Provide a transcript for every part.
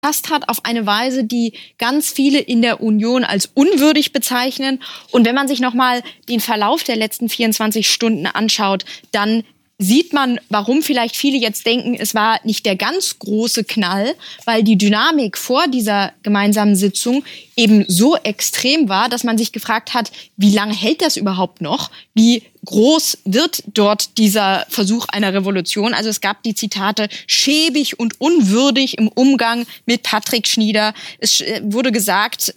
hat auf eine Weise, die ganz viele in der Union als unwürdig bezeichnen. Und wenn man sich nochmal den Verlauf der letzten 24 Stunden anschaut, dann sieht man, warum vielleicht viele jetzt denken, es war nicht der ganz große Knall, weil die Dynamik vor dieser gemeinsamen Sitzung eben so extrem war, dass man sich gefragt hat, wie lange hält das überhaupt noch? Wie groß wird dort dieser Versuch einer Revolution? Also es gab die Zitate schäbig und unwürdig im Umgang mit Patrick Schnieder. Es wurde gesagt,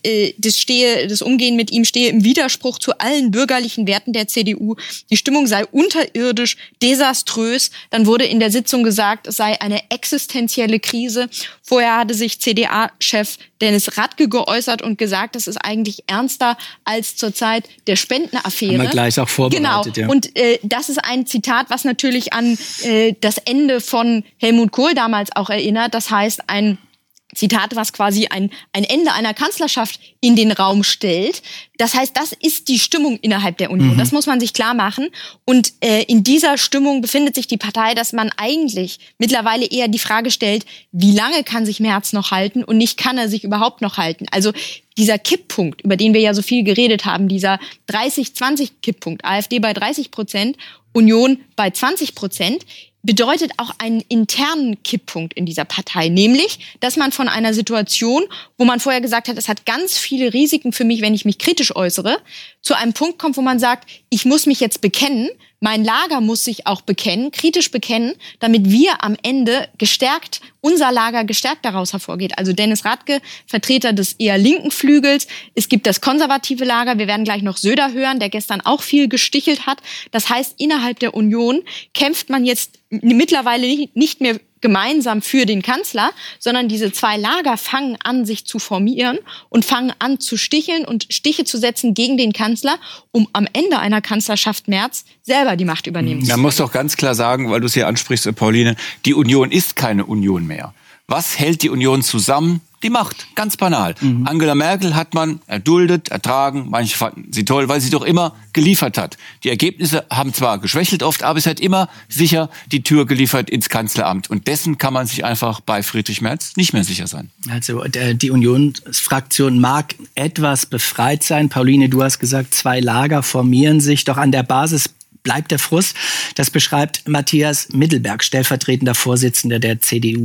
das Umgehen mit ihm stehe im Widerspruch zu allen bürgerlichen Werten der CDU. Die Stimmung sei unterirdisch, desaströs. Dann wurde in der Sitzung gesagt, es sei eine existenzielle Krise. Vorher hatte sich CDA-Chef Dennis Radke geäußert und gesagt, das ist eigentlich ernster als zur Zeit der Spendenaffäre. Haben wir gleich auch vorbereitet, genau. Ja. Und das ist ein Zitat, was natürlich an das Ende von Helmut Kohl damals auch erinnert. Das heißt, ein Zitat, was quasi ein Ende einer Kanzlerschaft in den Raum stellt. Das heißt, das ist die Stimmung innerhalb der Union. Das muss man sich klar machen. Und in dieser Stimmung befindet sich die Partei, dass man eigentlich mittlerweile eher die Frage stellt, wie lange kann sich Merz noch halten und nicht, kann er sich überhaupt noch halten? Also dieser Kipppunkt, über den wir ja so viel geredet haben, dieser 30-20-Kipppunkt, AfD bei 30%, Union bei 20%, bedeutet auch einen internen Kipppunkt in dieser Partei, nämlich, dass man von einer Situation, wo man vorher gesagt hat, es hat ganz viele Risiken für mich, wenn ich mich kritisch äußere, zu einem Punkt kommt, wo man sagt, ich muss mich jetzt bekennen, mein Lager muss sich auch bekennen, kritisch bekennen, damit wir am Ende gestärkt, unser Lager gestärkt daraus hervorgeht. Also Dennis Radke, Vertreter des eher linken Flügels. Es gibt das konservative Lager. Wir werden gleich noch Söder hören, der gestern auch viel gestichelt hat. Das heißt, innerhalb der Union kämpft man jetzt mittlerweile nicht mehr gemeinsam für den Kanzler, sondern diese zwei Lager fangen an, sich zu formieren und fangen an zu sticheln und Stiche zu setzen gegen den Kanzler, um am Ende einer Kanzlerschaft Merz selber die Macht übernehmen zu können. Man muss doch ganz klar sagen, weil du es hier ansprichst, Pauline, die Union ist keine Union mehr. Was hält die Union zusammen? Die Macht, ganz banal. Angela Merkel hat man erduldet, ertragen, manche fanden sie toll, weil sie doch immer geliefert hat. Die Ergebnisse haben zwar geschwächelt oft, aber es hat immer sicher die Tür geliefert ins Kanzleramt. Und dessen kann man sich einfach bei Friedrich Merz nicht mehr sicher sein. Also die Unionsfraktion mag etwas befreit sein. Pauline, du hast gesagt, zwei Lager formieren sich, doch an der Basis bleibt der Frust. Das beschreibt Matthias Mittelberg, stellvertretender Vorsitzender der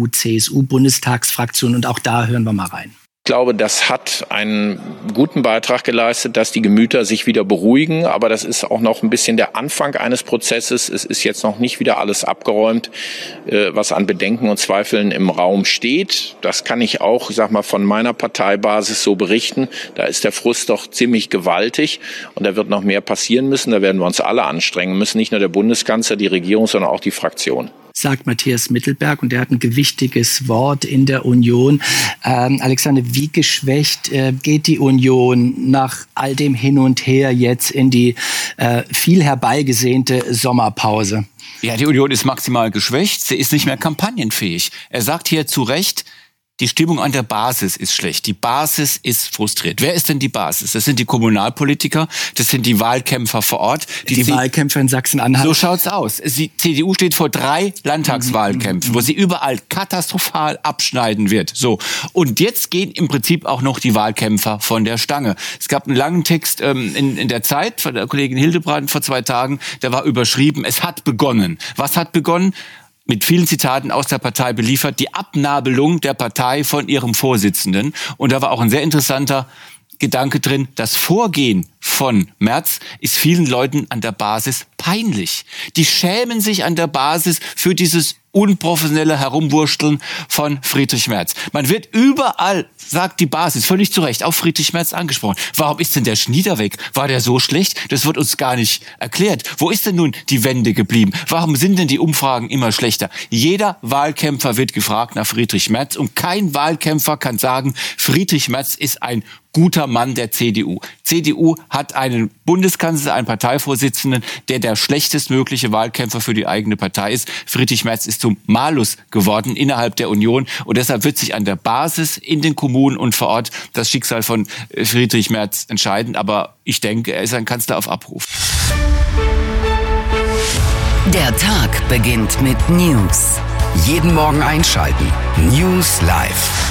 CDU-CSU-Bundestagsfraktion. Und auch da hören wir mal rein. Ich glaube, das hat einen guten Beitrag geleistet, dass die Gemüter sich wieder beruhigen. Aber das ist auch noch ein bisschen der Anfang eines Prozesses. Es ist jetzt noch nicht wieder alles abgeräumt, was an Bedenken und Zweifeln im Raum steht. Das kann ich auch, von meiner Parteibasis so berichten. Da ist der Frust doch ziemlich gewaltig. Und da wird noch mehr passieren müssen. Da werden wir uns alle anstrengen müssen. Nicht nur der Bundeskanzler, die Regierung, sondern auch die Fraktion. Sagt Matthias Mittelberg, und er hat ein gewichtiges Wort in der Union. Alexander, wie geschwächt geht die Union nach all dem Hin und Her jetzt in die viel herbeigesehnte Sommerpause? Ja, die Union ist maximal geschwächt. Sie ist nicht mehr kampagnenfähig. Er sagt hier zu Recht, die Stimmung an der Basis ist schlecht. Die Basis ist frustriert. Wer ist denn die Basis? Das sind die Kommunalpolitiker, das sind die Wahlkämpfer vor Ort. Die Wahlkämpfer in Sachsen-Anhalt. So schaut's aus. Die CDU steht vor 3 Landtagswahlkämpfen, wo sie überall katastrophal abschneiden wird. So. Und jetzt gehen im Prinzip auch noch die Wahlkämpfer von der Stange. Es gab einen langen Text in der Zeit von der Kollegin Hildebrand vor 2 Tagen, der war überschrieben, es hat begonnen. Was hat begonnen? Mit vielen Zitaten aus der Partei beliefert, die Abnabelung der Partei von ihrem Vorsitzenden. Und da war auch ein sehr interessanter Gedanke drin, das Vorgehen von Merz ist vielen Leuten an der Basis peinlich. Die schämen sich an der Basis für dieses unprofessionelle Herumwursteln von Friedrich Merz. Man wird überall, sagt die Basis, völlig zu Recht, auf Friedrich Merz angesprochen. Warum ist denn der Schnieder weg? War der so schlecht? Das wird uns gar nicht erklärt. Wo ist denn nun die Wende geblieben? Warum sind denn die Umfragen immer schlechter? Jeder Wahlkämpfer wird gefragt nach Friedrich Merz und kein Wahlkämpfer kann sagen, Friedrich Merz ist ein guter Mann der CDU. CDU hat einen Bundeskanzler, einen Parteivorsitzenden, der schlechtestmögliche Wahlkämpfer für die eigene Partei ist. Friedrich Merz ist zum Malus geworden innerhalb der Union und deshalb wird sich an der Basis in den Kommunen und vor Ort das Schicksal von Friedrich Merz entscheiden. Aber ich denke, er ist ein Kanzler auf Abruf. Der Tag beginnt mit News. Jeden Morgen einschalten. News Live.